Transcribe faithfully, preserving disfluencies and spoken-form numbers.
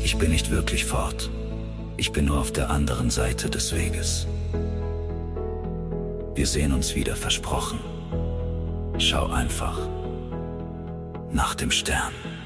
Ich bin nicht wirklich fort. Ich bin nur auf der anderen Seite des Weges. Wir sehen uns wieder, versprochen. Schau einfach nach dem Stern.